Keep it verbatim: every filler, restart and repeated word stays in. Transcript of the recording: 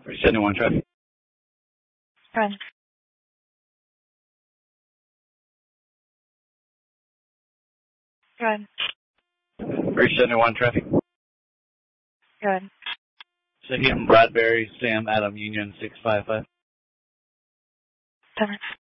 three seventy-one traffic. Run. Run. three seventy-one traffic. Run. Second, Bradbury, Sam, Adam, Union, six five five. Seven.